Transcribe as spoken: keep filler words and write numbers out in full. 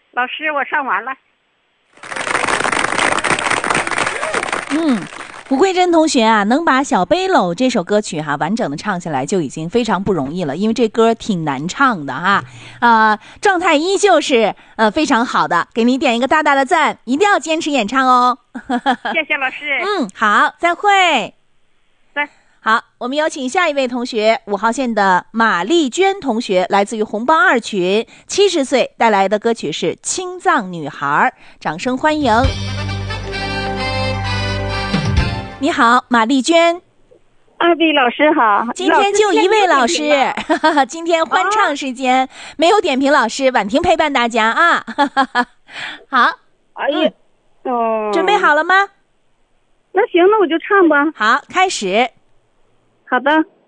老师，我唱完了。 嗯，胡慧珍同学啊，能把《小背篓》这首歌曲哈、啊、完整的唱下来就已经非常不容易了，因为这歌挺难唱的哈啊、呃，状态依旧是呃非常好的，给你点一个大大的赞，一定要坚持演唱哦。 谢谢老师。 嗯，好，再会。 再好，我们有请下一位同学，五号线的马丽娟同学，来自于红帮二群，七十岁，带来的歌曲是《青藏女孩》，掌声欢迎。你好，马丽娟。 二位老师好。 今天就一位老师，今天欢唱时间、哦、没有点评老师，婉婷陪伴大家啊。好， 哎呀， 嗯、 哦， 准备好了吗？ 那行，那我就唱吧。 好，开始。 好的。